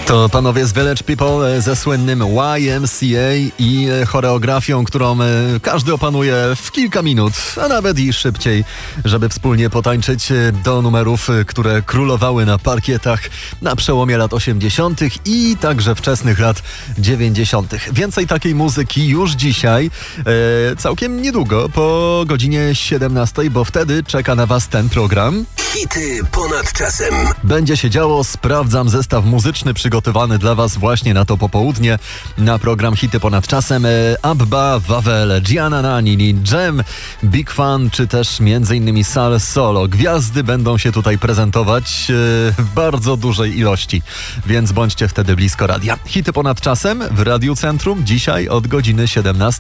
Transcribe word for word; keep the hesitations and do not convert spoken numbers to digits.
To panowie z Village People ze słynnym Y M C A i choreografią, którą każdy opanuje w kilka minut, a nawet i szybciej, żeby wspólnie potańczyć do numerów, które królowały na parkietach na przełomie lat osiemdziesiątych i także wczesnych lat dziewięćdziesiątych. Więcej takiej muzyki już dzisiaj, e, całkiem niedługo, po godzinie siedemnastej, bo wtedy czeka na was ten program. Hity ponad czasem. Będzie się działo, sprawdzam zestaw muzyczny przygotowany dla was właśnie na to popołudnie, na program Hity ponad czasem. Abba, Wawel, Gianna Nannini, Jam, Big Fun, czy też między innymi Sal Solo. Gwiazdy będą się tutaj prezentować w bardzo dużej ilości, więc bądźcie wtedy blisko radia. Hity ponad czasem w Radiu Centrum dzisiaj od godziny siedemnastej.